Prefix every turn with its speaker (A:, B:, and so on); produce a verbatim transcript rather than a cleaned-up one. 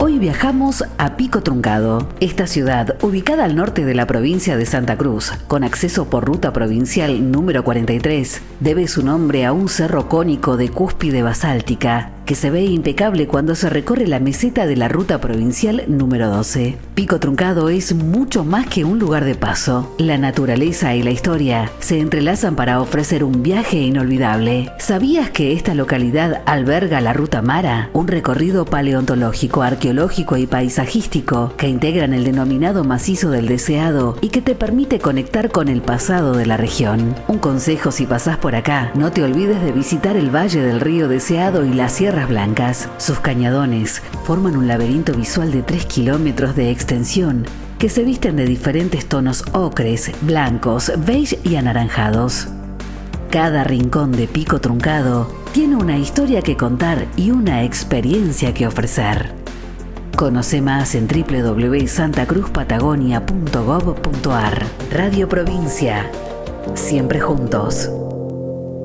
A: Hoy viajamos a Pico Truncado. Esta ciudad, ubicada al norte de la provincia de Santa Cruz, con acceso por ruta provincial número cuarenta y tres, debe su nombre a un cerro cónico de cúspide basáltica que se ve impecable cuando se recorre la meseta de la ruta provincial número doce. Pico Truncado es mucho más que un lugar de paso. La naturaleza y la historia se entrelazan para ofrecer un viaje inolvidable. ¿Sabías que esta localidad alberga la Ruta Mara? Un recorrido paleontológico, arqueológico y paisajístico que integran el denominado macizo del Deseado y que te permite conectar con el pasado de la región. Un consejo si pasás por acá: no te olvides de visitar el Valle del Río Deseado y las Sierras Blancas. Sus cañadones forman un laberinto visual de tres kilómetros de extensión que se visten de diferentes tonos ocres, blancos, beige y anaranjados. Cada rincón de Pico Truncado tiene una historia que contar y una experiencia que ofrecer. Conoce más en doble u doble u doble u punto santa cruz patagonia punto gob punto ar. Radio Provincia. Siempre juntos.